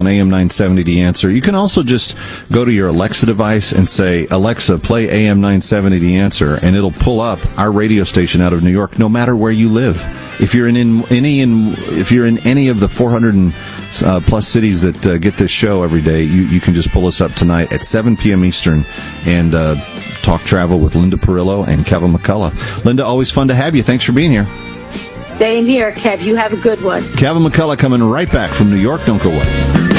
AM 970 The Answer. You can also just go to your Alexa device and say, Alexa, play AM 970 The Answer, and it'll pull up our radio station out of New York, no matter where you live. If you're in any of the 400 and plus cities that get this show every day, you can just pull us up tonight at 7 p.m. Eastern and talk travel with Linda Perillo and Kevin McCullough. Linda, always fun to have you. Thanks for being here. Same here, Kev. You have a good one. Kevin McCullough coming right back from New York. Don't go away.